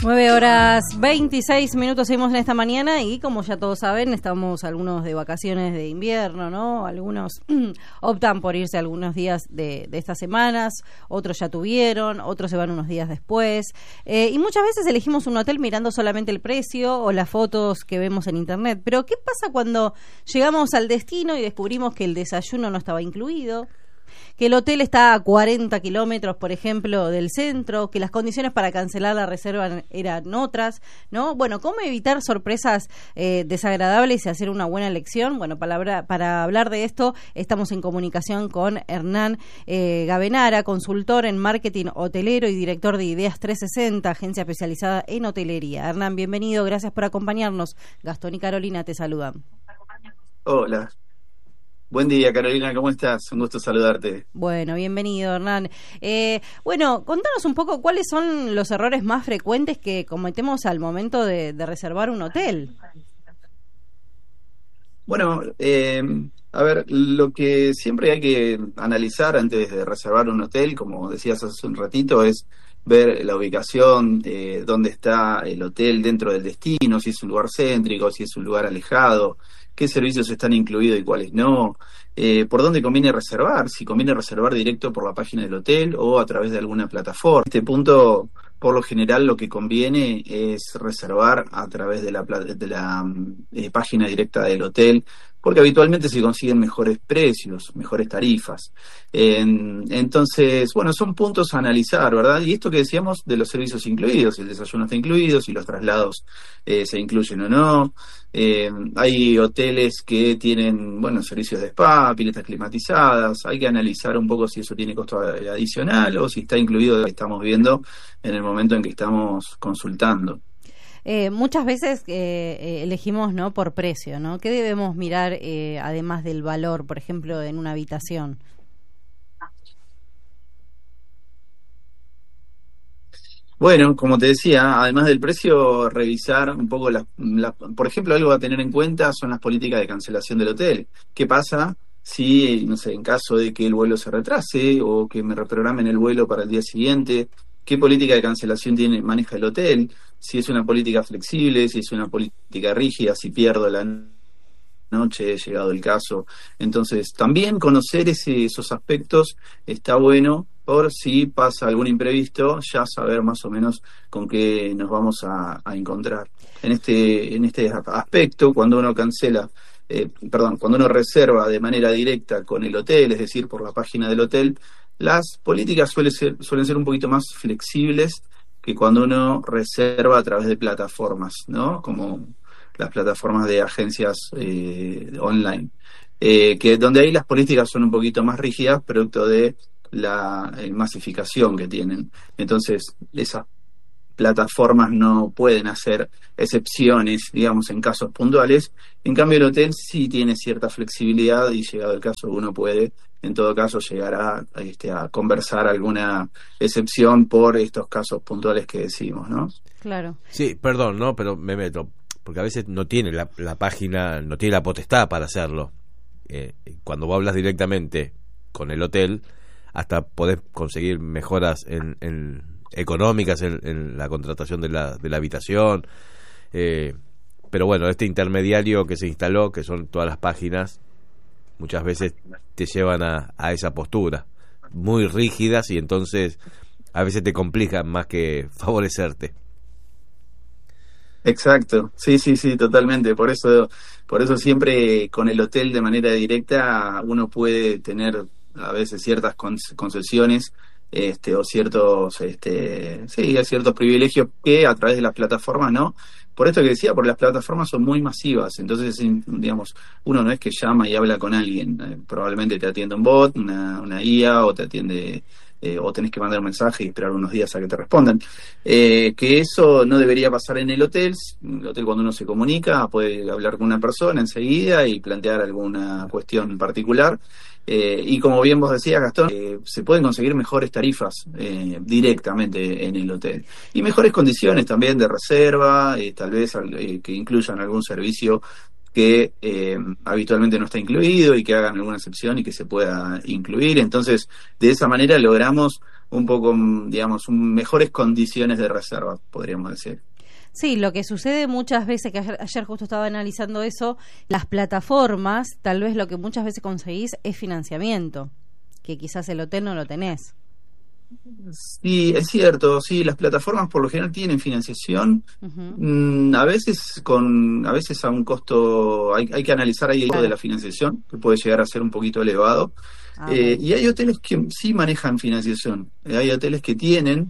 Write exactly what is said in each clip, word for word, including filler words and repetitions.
nueve horas veintiséis minutos seguimos en esta mañana y como ya todos saben, estamos algunos de vacaciones de invierno, ¿no? Algunos optan por irse algunos días de, de estas semanas, otros ya tuvieron, otros se van unos días después. Eh, y muchas veces elegimos un hotel mirando solamente el precio o las fotos que vemos en internet. Pero ¿qué pasa cuando llegamos al destino y descubrimos que el desayuno no estaba incluido? Que el hotel está a cuarenta kilómetros, por ejemplo, del centro, que las condiciones para cancelar la reserva eran otras, ¿no? Bueno, ¿cómo evitar sorpresas eh, desagradables y hacer una buena elección? Bueno, para, para hablar de esto, estamos en comunicación con Hernán eh, Gavenara, consultor en marketing hotelero y director de Ideas trescientos sesenta, agencia especializada en hotelería. Hernán, bienvenido, gracias por acompañarnos. Gastón y Carolina te saludan. Hola. Buen día, Carolina, ¿cómo estás? Un gusto saludarte. Bueno, bienvenido, Hernán. Eh, bueno, contanos un poco cuáles son los errores más frecuentes que cometemos al momento de, de reservar un hotel. Bueno, eh, a ver, lo que siempre hay que analizar antes de reservar un hotel, como decías hace un ratito, es ver la ubicación, eh, dónde está el hotel dentro del destino, si es un lugar céntrico, si es un lugar alejado, qué servicios están incluidos y cuáles no, eh, por dónde conviene reservar, si conviene reservar directo por la página del hotel o a través de alguna plataforma. En este punto, por lo general, lo que conviene es reservar a través de la, de la eh, página directa del hotel, porque habitualmente se consiguen mejores precios, mejores tarifas. Eh, entonces, bueno, son puntos a analizar, ¿verdad? Y esto que decíamos de los servicios incluidos, si el desayuno está incluido, si los traslados eh, se incluyen o no. Eh, hay hoteles que tienen, bueno, servicios de spa, piletas climatizadas. Hay que analizar un poco si eso tiene costo adicional o si está incluido lo que estamos viendo en el momento en que estamos consultando. Eh, muchas veces eh, elegimos, ¿no?, por precio, ¿no? ¿Qué debemos mirar eh, además del valor, por ejemplo, en una habitación? Bueno, como te decía, además del precio, revisar un poco, las, la, por ejemplo, algo a tener en cuenta son las políticas de cancelación del hotel. ¿Qué pasa si, no sé, en caso de que el vuelo se retrase o que me reprogramen el vuelo para el día siguiente? ¿Qué política de cancelación tiene maneja el hotel? Si es una política flexible, si es una política rígida, si pierdo la noche, llegado el caso. Entonces, también conocer ese, esos aspectos está bueno, por si pasa algún imprevisto, ya saber más o menos con qué nos vamos a, a encontrar. En este, en este aspecto, cuando uno cancela, eh, perdón, cuando uno reserva de manera directa con el hotel, es decir, por la página del hotel, las políticas suelen ser, suelen ser un poquito más flexibles que cuando uno reserva a través de plataformas, ¿no? Como las plataformas de agencias eh, online, eh, que donde ahí las políticas son un poquito más rígidas, producto de la eh, masificación que tienen. Entonces, esas plataformas no pueden hacer excepciones, digamos, en casos puntuales. En cambio, el hotel sí tiene cierta flexibilidad y, llegado el caso, uno puede, en todo caso, llegar a, este, a conversar alguna excepción por estos casos puntuales que decimos, ¿no? Claro. Sí, perdón, ¿no? Pero me meto, porque a veces no tiene la, la página, no tiene la potestad para hacerlo. Eh, cuando vos hablas directamente con el hotel, hasta podés conseguir mejoras en, en económicas en, en la contratación de la, de la habitación. Eh, pero bueno, este intermediario que se instaló, que son todas las páginas, muchas veces te llevan a, a esa postura, muy rígidas, y entonces a veces te complican más que favorecerte. Exacto, sí, sí, sí, totalmente. Por eso, por eso siempre con el hotel de manera directa uno puede tener a veces ciertas concesiones, este, o ciertos, este, sí, ciertos privilegios que a través de las plataformas no. Por esto que decía, porque las plataformas son muy masivas, entonces, digamos, uno no es que llama y habla con alguien, eh, probablemente te atiende un bot, una, una I A, o te atiende, eh, o tenés que mandar un mensaje y esperar unos días a que te respondan. Eh, que eso no debería pasar en el hotel. En el hotel, cuando uno se comunica, puede hablar con una persona enseguida y plantear alguna cuestión en particular. Eh, y como bien vos decías, Gastón, eh, se pueden conseguir mejores tarifas eh, directamente en el hotel. Y mejores condiciones también de reserva, eh, tal vez eh, que incluyan algún servicio que eh, habitualmente no está incluido y que hagan alguna excepción y que se pueda incluir. Entonces, de esa manera logramos un poco, digamos, un, mejores condiciones de reserva, podríamos decir. Sí, lo que sucede muchas veces, que ayer, ayer justo estaba analizando eso, las plataformas, tal vez lo que muchas veces conseguís es financiamiento, que quizás el hotel no lo tenés. Sí, es cierto, sí, las plataformas por lo general tienen financiación, uh-huh. mm, a veces con, a veces a un costo, hay, hay que analizar ahí el costo de la financiación, que puede llegar a ser un poquito elevado, ah, eh, y hay hoteles que sí manejan financiación, hay hoteles que tienen.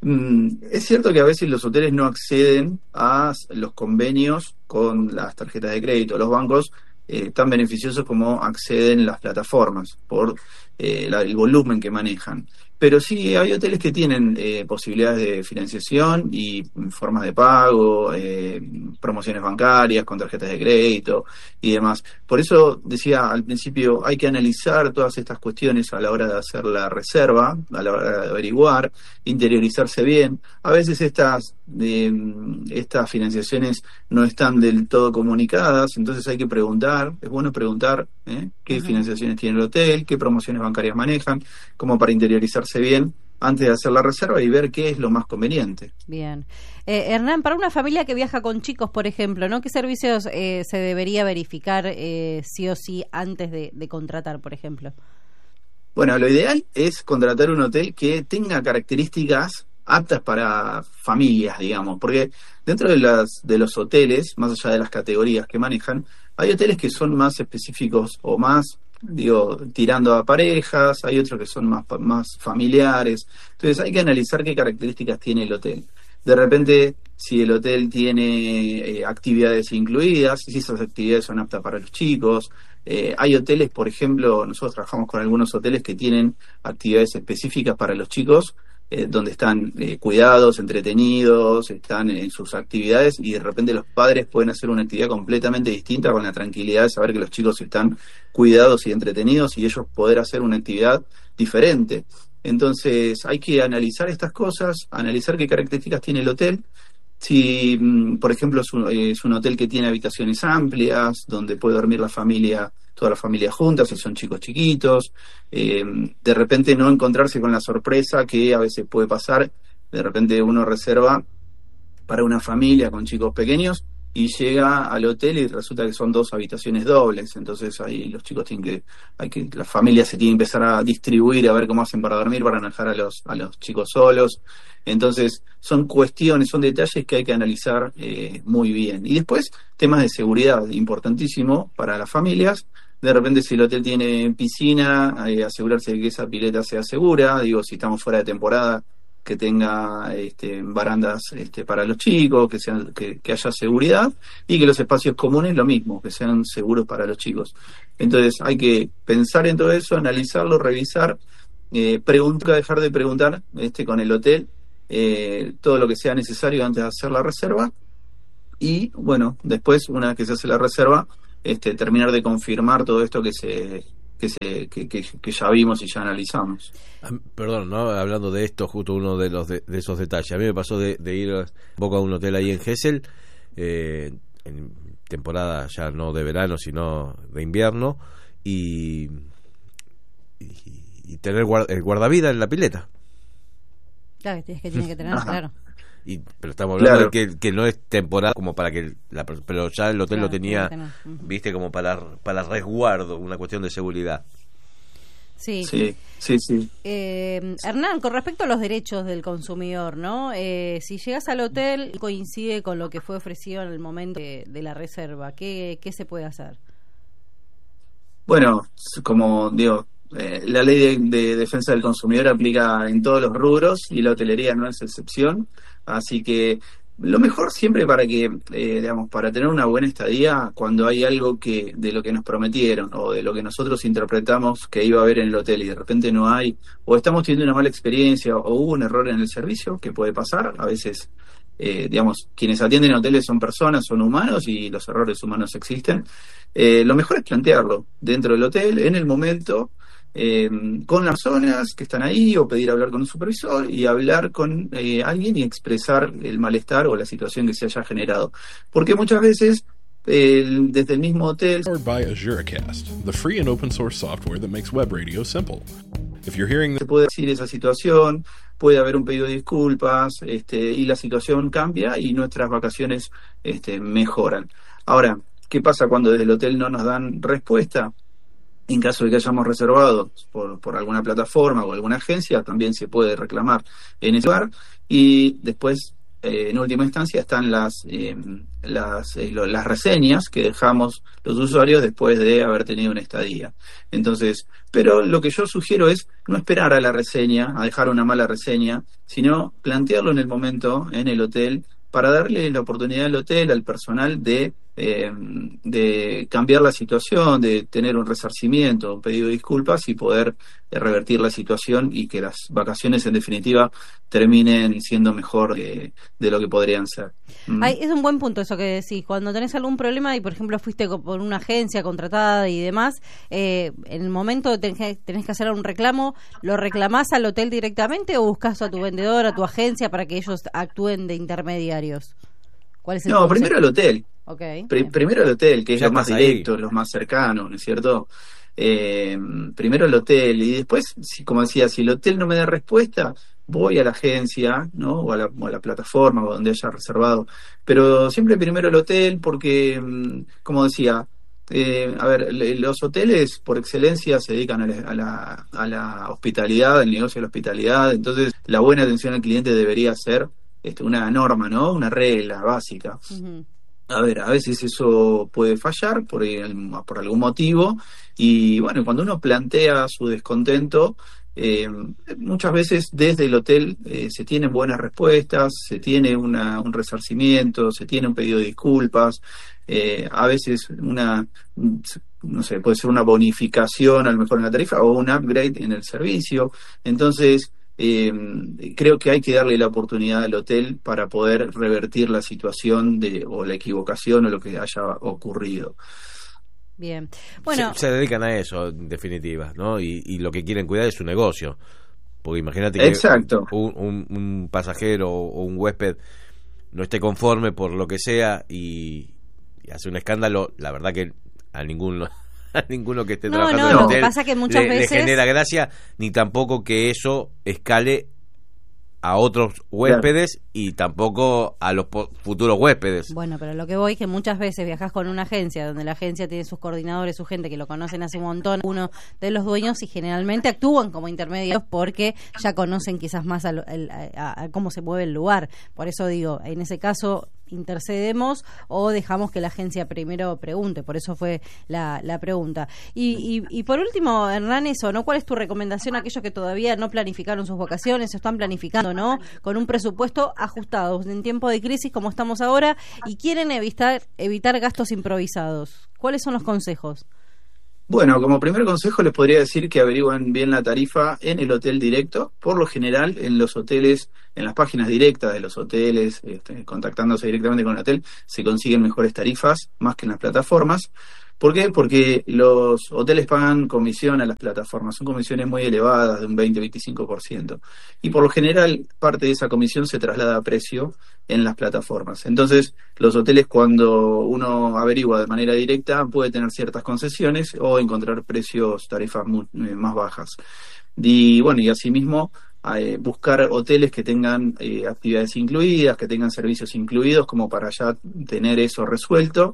Mm, es cierto que a veces los hoteles no acceden a los convenios con las tarjetas de crédito, los bancos eh, tan beneficiosos como acceden las plataformas por eh, la, el volumen que manejan. Pero sí hay hoteles que tienen eh, posibilidades de financiación y formas de pago, eh, promociones bancarias con tarjetas de crédito y demás. Por eso decía al principio, hay que analizar todas estas cuestiones a la hora de hacer la reserva, a la hora de averiguar, interiorizarse bien. A veces estas, eh, estas financiaciones no están del todo comunicadas, entonces hay que preguntar, es bueno preguntar ¿eh? qué uh-huh. financiaciones tiene el hotel, qué promociones bancarias manejan, como para interiorizarse bien antes de hacer la reserva y ver qué es lo más conveniente. Bien. Eh, Hernán, para una familia que viaja con chicos, por ejemplo, ¿no? ¿Qué servicios eh, se debería verificar eh, sí o sí antes de, de contratar, por ejemplo? Bueno, lo ideal es contratar un hotel que tenga características aptas para familias, digamos, porque dentro de las de los hoteles, más allá de las categorías que manejan, hay hoteles que son más específicos o más, digo, tirando a parejas, hay otros que son más, más familiares. Entonces hay que analizar qué características tiene el hotel. De repente, si el hotel tiene eh, actividades incluidas, si esas actividades son aptas para los chicos. Eh, hay hoteles, por ejemplo, nosotros trabajamos con algunos hoteles que tienen actividades específicas para los chicos, eh, donde están eh, cuidados, entretenidos, están en sus actividades y de repente los padres pueden hacer una actividad completamente distinta con la tranquilidad de saber que los chicos están cuidados y entretenidos y ellos poder hacer una actividad diferente. Entonces hay que analizar estas cosas, analizar qué características tiene el hotel. Si, por ejemplo, es un, es un hotel que tiene habitaciones amplias, donde puede dormir la familia, toda la familia juntas, si son chicos chiquitos, eh, de repente no encontrarse con la sorpresa que a veces puede pasar, de repente uno reserva para una familia con chicos pequeños y llega al hotel y resulta que son dos habitaciones dobles, entonces ahí los chicos tienen que, hay que, las familias se tienen que empezar a distribuir, a ver cómo hacen para dormir, para no dejar a los, a los chicos solos. Entonces son cuestiones, son detalles que hay que analizar eh, muy bien. Y después temas de seguridad, importantísimo para las familias. De repente si el hotel tiene piscina, eh, asegurarse de que esa pileta sea segura, digo, si estamos fuera de temporada, que tenga este, barandas este, para los chicos, que, sean, que, que haya seguridad y que los espacios comunes lo mismo, que sean seguros para los chicos. Entonces hay que pensar en todo eso, analizarlo, revisar, eh, preguntar, dejar de preguntar este, con el hotel eh, todo lo que sea necesario antes de hacer la reserva y bueno, después una vez que se hace la reserva, este, terminar de confirmar todo esto que se... Que, se, que, que, que ya vimos y ya analizamos. Perdón, ¿no? Hablando de esto, justo uno de los de, de esos detalles. A mí me pasó de, de ir un poco a un hotel ahí en Gesell, eh, en temporada ya no de verano, sino de invierno, y, y, y tener guarda, el guardavidas en la pileta. Claro, es que tiene que tener, claro. Y, pero estamos hablando claro. de que, que no es temporada como para que la, pero ya el hotel claro, lo tenía uh-huh. viste como para para resguardo, una cuestión de seguridad. Sí, sí, sí, sí. Eh, Hernán, con respecto a los derechos del consumidor, ¿no? Eh, si llegas al hotel y coincide con lo que fue ofrecido en el momento de, de la reserva, ¿qué, qué se puede hacer? Bueno, como digo, eh, la ley de, de defensa del consumidor aplica en todos los rubros y la hotelería no es excepción. Así que lo mejor siempre para que, eh, digamos, para tener una buena estadía, cuando hay algo que de lo que nos prometieron o de lo que nosotros interpretamos que iba a haber en el hotel y de repente no hay, o estamos teniendo una mala experiencia o hubo un error en el servicio, que puede pasar, a veces, eh, digamos, quienes atienden hoteles son personas, son humanos y los errores humanos existen, eh, lo mejor es plantearlo dentro del hotel, en el momento, Eh, con las personas que están ahí o pedir hablar con un supervisor y hablar con eh, alguien y expresar el malestar o la situación que se haya generado, porque muchas veces el, desde el mismo hotel. Powered by AzureCast, the free and open source software that makes web radio simple. If you're hearing Se puede decir esa situación, puede haber un pedido de disculpas, este, y la situación cambia y nuestras vacaciones este, mejoran. Ahora, ¿qué pasa cuando desde el hotel no nos dan respuesta? En caso de que hayamos reservado por, por alguna plataforma o alguna agencia, también se puede reclamar en ese lugar. Y después, eh, en última instancia, están las, eh, las, eh, lo, las reseñas que dejamos los usuarios después de haber tenido una estadía. Entonces, pero lo que yo sugiero es no esperar a la reseña, a dejar una mala reseña, sino plantearlo en el momento, en el hotel, para darle la oportunidad al hotel, al personal, de, eh, de cambiar la situación, de tener un resarcimiento, un pedido de disculpas y poder eh, revertir la situación y que las vacaciones, en definitiva, terminen siendo mejor de, de lo que podrían ser. ¿Mm? Ay, es un buen punto eso que decís. Cuando tenés algún problema y, por ejemplo, fuiste por una agencia contratada y demás, eh, en el momento tenés que, tenés que hacer un reclamo, ¿lo reclamás al hotel directamente o buscas a tu vendedor, a tu agencia, para que ellos actúen de intermediarios? ¿Cuál es el No, concepto? primero el hotel. Okay. Pr- primero el hotel, que es Ya lo más estás ahí. directo, lo más cercano, ¿no es cierto? Eh, primero el hotel y después, si, como decía, si el hotel no me da respuesta, voy a la agencia, ¿no? O a la, o a la plataforma o donde haya reservado. Pero siempre primero el hotel porque, mm, como decía, eh, a ver, le- los hoteles por excelencia se dedican a la, a la, a la hospitalidad, al negocio de la hospitalidad. Entonces, la buena atención al cliente debería ser este, una norma, ¿no? Una regla básica. Ujú. A ver, a veces eso puede fallar por, el- por algún motivo y bueno, cuando uno plantea su descontento, eh, muchas veces desde el hotel eh, se tienen buenas respuestas, se tiene una, un resarcimiento, se tiene un pedido de disculpas, eh, a veces una, no sé, puede ser una bonificación a lo mejor en la tarifa o un upgrade en el servicio. Entonces, Eh, creo que hay que darle la oportunidad al hotel para poder revertir la situación de o la equivocación o lo que haya ocurrido. Bien. Bueno, se, se dedican a eso, en definitiva, ¿no? Y, y lo que quieren cuidar es su negocio. Porque imagínate que Exacto. un, un, un pasajero o un huésped no esté conforme por lo que sea y, y hace un escándalo, la verdad que a ninguno a ninguno que esté No, trabajando no, en el lo hotel que pasa que muchas le, le veces- genera gracia, ni tampoco que eso escale a otros huéspedes y tampoco a los po- futuros huéspedes. Bueno, pero lo que voy es que muchas veces viajas con una agencia donde la agencia tiene sus coordinadores, su gente que lo conocen hace un montón, uno de los dueños, y generalmente actúan como intermediarios porque ya conocen quizás más a, lo- el- a- a cómo se mueve el lugar. Por eso digo, en ese caso intercedemos o dejamos que la agencia primero pregunte. Por eso fue la, la pregunta. Y, y, y por último, Hernán, eso, ¿no? ¿Cuál es tu recomendación a aquellos que todavía no planificaron sus vacaciones o están planificando, ¿no? Con un presupuesto ajustado en tiempo de crisis como estamos ahora y quieren evitar evitar gastos improvisados? ¿Cuáles son los consejos? Bueno, como primer consejo les podría decir que averigüen bien la tarifa en el hotel directo. Por lo general, en los hoteles, en las páginas directas de los hoteles, este, contactándose directamente con el hotel, se consiguen mejores tarifas, más que en las plataformas. ¿Por qué? Porque los hoteles pagan comisión a las plataformas, son comisiones muy elevadas, de un veinte a veinticinco por ciento. Y por lo general, parte de esa comisión se traslada a precio en las plataformas. Entonces, los hoteles, cuando uno averigua de manera directa, puede tener ciertas concesiones o encontrar precios, tarifas muy, eh, más bajas. Y bueno, y asimismo, eh, buscar hoteles que tengan eh, actividades incluidas, que tengan servicios incluidos, como para ya tener eso resuelto.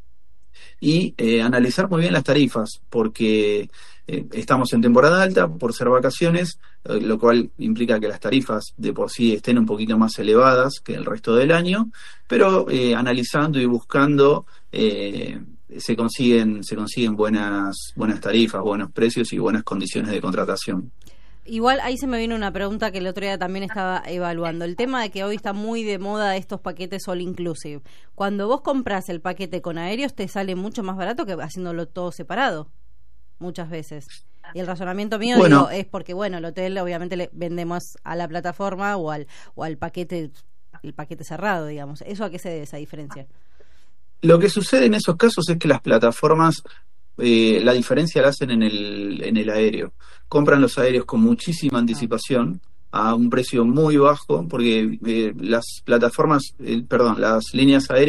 Y eh, analizar muy bien las tarifas, porque eh, estamos en temporada alta por ser vacaciones, eh, lo cual implica que las tarifas de por sí estén un poquito más elevadas que el resto del año, pero eh, analizando y buscando eh, se consiguen se consiguen buenas buenas tarifas, buenos precios y buenas condiciones de contratación. Igual ahí se me vino una pregunta que el otro día también estaba evaluando. El tema de que hoy está muy de moda estos paquetes all inclusive. Cuando vos compras el paquete con aéreos te sale mucho más barato que haciéndolo todo separado. Muchas veces. Y el razonamiento mío Bueno. digo, es porque, bueno, el hotel obviamente le vendemos a la plataforma o al, o al paquete, el paquete cerrado, digamos. ¿Eso a qué se debe esa diferencia? Lo que sucede en esos casos es que las plataformas eh, la diferencia la hacen en el, en el aéreo. Compran los aéreos con muchísima anticipación a un precio muy bajo, porque eh, las plataformas, eh, perdón, las líneas aéreas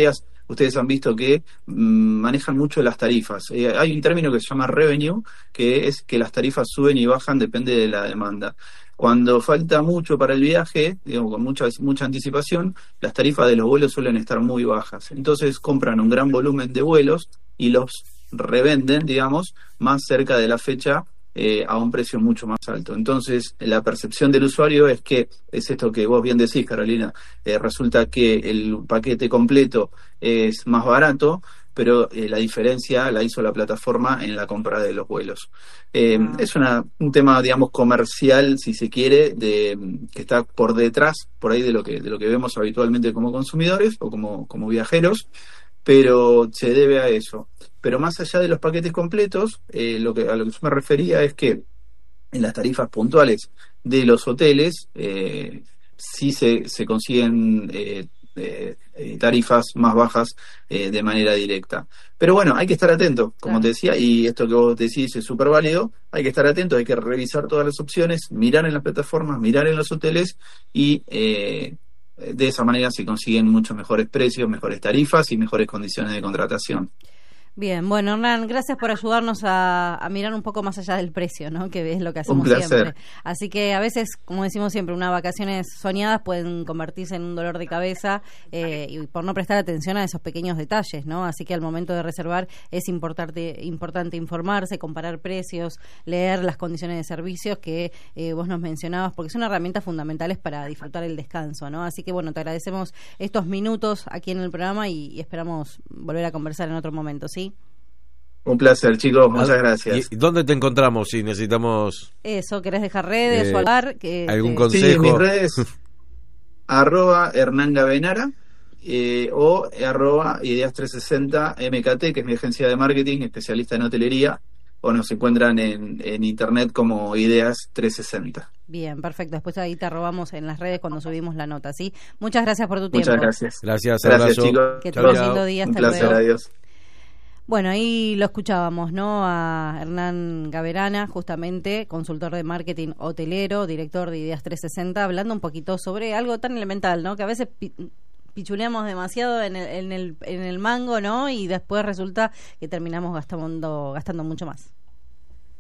ustedes han visto que mmm, manejan mucho las tarifas. Eh, hay un término que se llama revenue, que es que las tarifas suben y bajan, depende de la demanda. Cuando falta mucho para el viaje, digamos, con mucha, mucha anticipación, las tarifas de los vuelos suelen estar muy bajas. Entonces compran un gran volumen de vuelos y los revenden, digamos, más cerca de la fecha, eh, a un precio mucho más alto. Entonces, la percepción del usuario es que, es esto que vos bien decís, Carolina, eh, resulta que el paquete completo es más barato, pero eh, la diferencia la hizo la plataforma en la compra de los vuelos. Eh, ah. Es una, un tema, digamos, comercial, si se quiere, de que está por detrás, por ahí de lo que de lo que vemos habitualmente como consumidores o como, como viajeros, pero se debe a eso. Pero más allá de los paquetes completos, eh, lo que a lo que yo me refería es que en las tarifas puntuales de los hoteles eh, sí se, se consiguen eh, eh, tarifas más bajas eh, de manera directa. Pero bueno, hay que estar atento, como claro. te decía, y esto que vos decís es súper válido, hay que estar atento, hay que revisar todas las opciones, mirar en las plataformas, mirar en los hoteles y eh, de esa manera se consiguen muchos mejores precios, mejores tarifas y mejores condiciones de contratación. Bien, bueno, Hernán, gracias por ayudarnos a, a mirar un poco más allá del precio, ¿no? Que es lo que hacemos un placer. siempre. Así que a veces, como decimos siempre, unas vacaciones soñadas pueden convertirse en un dolor de cabeza eh, y por no prestar atención a esos pequeños detalles, ¿no? Así que al momento de reservar es importante, importante informarse, comparar precios, leer las condiciones de servicios que eh, vos nos mencionabas, porque son herramientas fundamentales para disfrutar el descanso, ¿no? Así que bueno, te agradecemos estos minutos aquí en el programa y, y esperamos volver a conversar en otro momento, ¿sí? Un placer, chicos, muchas gracias. ¿Y dónde te encontramos si necesitamos eso? ¿Querés dejar redes eh, o hablar? Que, ¿Algún que... consejo? Sí, mis redes arroba Hernán Gavenara eh, o arroba Ideas trescientos sesenta M K T, que es mi agencia de marketing, especialista en hotelería, o nos encuentran en, en internet como Ideas trescientos sesenta. Bien, perfecto. Después ahí te arrobamos en las redes cuando subimos la nota, ¿sí? Muchas gracias por tu tiempo. Muchas gracias. Gracias, gracias abrazo. chicos. Que tengas un lindo día. Un hasta placer, luego. adiós. Bueno, ahí lo escuchábamos, ¿no? A Hernán Gaverana, justamente consultor de marketing hotelero, director de Ideas trescientos sesenta, hablando un poquito sobre algo tan elemental, ¿no? Que a veces pi- pichuleamos demasiado en el, en el, en el mango, ¿no? Y después resulta que terminamos gastando, gastando mucho más.